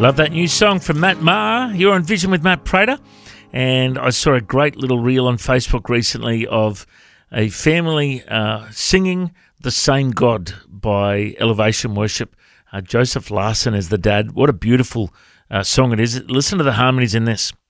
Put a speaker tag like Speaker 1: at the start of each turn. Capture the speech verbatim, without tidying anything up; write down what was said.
Speaker 1: Love that new song from Matt Maher. You're on Vision with Matt Prater. And I saw a great little reel on Facebook recently of a family uh, singing The Same God by Elevation Worship. Uh, Joseph Larson is the dad. What a beautiful uh, song it is. Listen to the harmonies in this.